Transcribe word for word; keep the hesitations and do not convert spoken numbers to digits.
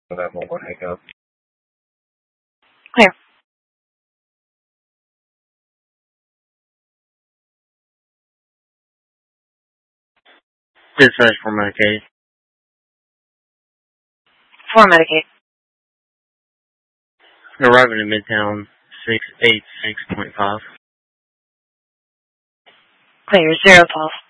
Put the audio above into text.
That mobile hang up. Clear. Dispatch for Medicaid. For Medicaid. Arriving in Midtown, six eight six point five. Clear. Zero pulse.